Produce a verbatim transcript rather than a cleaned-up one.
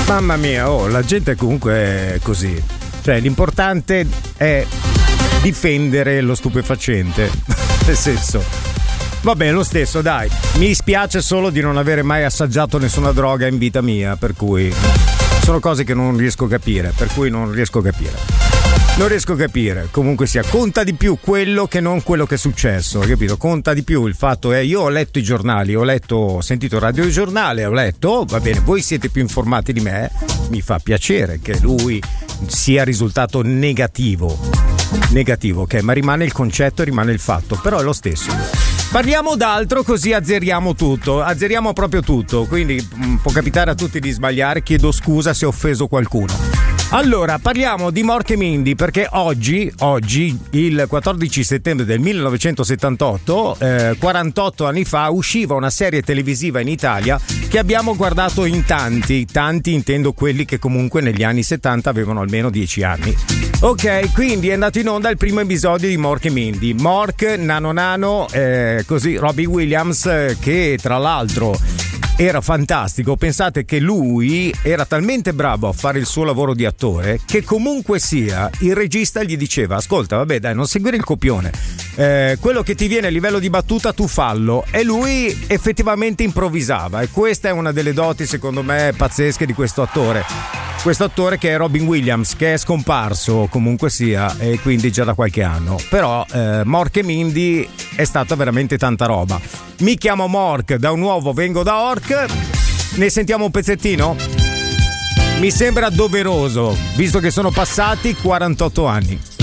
Mamma mia, oh, la gente comunque è così. Cioè, l'importante è difendere lo stupefacente. Nel senso, va bene lo stesso, dai. Mi dispiace solo di non avere mai assaggiato nessuna droga in vita mia, per cui sono cose che non riesco a capire, per cui non riesco a capire. Non riesco a capire, comunque sia, conta di più quello che non quello che è successo, capito? Conta di più il fatto è, io ho letto i giornali, ho letto, ho sentito il radiogiornale, ho letto, va bene, voi siete più informati di me, mi fa piacere che lui sia risultato negativo, negativo, ok, ma rimane il concetto e rimane il fatto, però è lo stesso. Parliamo d'altro così azzeriamo tutto, azzeriamo proprio tutto, quindi mh, può capitare a tutti di sbagliare, chiedo scusa se ho offeso qualcuno. Allora, parliamo di Mork e Mindy perché oggi, oggi, il quattordici settembre del millenovecentosettantotto, eh, quarantotto anni fa, usciva una serie televisiva in Italia che abbiamo guardato in tanti, tanti intendo quelli che comunque negli anni settanta avevano almeno dieci anni. Ok, quindi è andato in onda il primo episodio di Mork e Mindy. Mork, Nano Nano, eh, così Robbie Williams, che tra l'altro era fantastico. Pensate che lui era talmente bravo a fare il suo lavoro di attore che comunque sia il regista gli diceva: ascolta, vabbè dai, non seguire il copione, eh, quello che ti viene a livello di battuta tu fallo, e lui effettivamente improvvisava, e questa è una delle doti secondo me pazzesche di questo attore. Questo attore che è Robin Williams, che è scomparso comunque sia, e quindi già da qualche anno. Però eh, Mork e Mindy è stata veramente tanta roba. Mi chiamo Mork, da un uovo vengo da Ork. Ne sentiamo un pezzettino? Mi sembra doveroso, visto che sono passati quarantotto anni.